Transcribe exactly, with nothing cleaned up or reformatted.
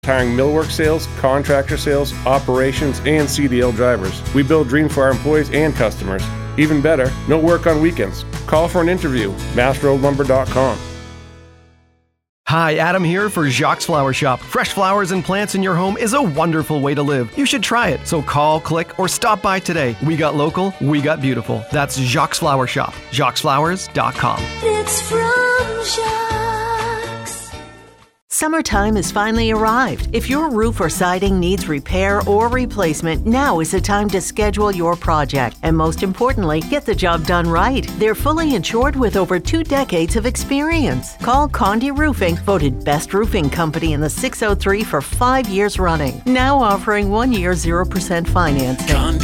hiring millwork sales, contractor sales, operations, and C D L drivers. We build dreams for our employees and customers. Even better, no work on weekends. Call for an interview. mass road lumber dot com. Hi, Adam here for Jacques Flower Shop. Fresh flowers and plants in your home is a wonderful way to live. You should try it. So call, click, or stop by today. We got local, we got beautiful. That's Jacques Flower Shop. jacques flowers dot com. It's from Jacques. Summertime has finally arrived. If your roof or siding needs repair or replacement, now is the time to schedule your project. And most importantly, get the job done right. They're fully insured with over two decades of experience. Call Condi Roofing, voted best roofing company in the six oh three for five years running. Now offering one year zero percent financing.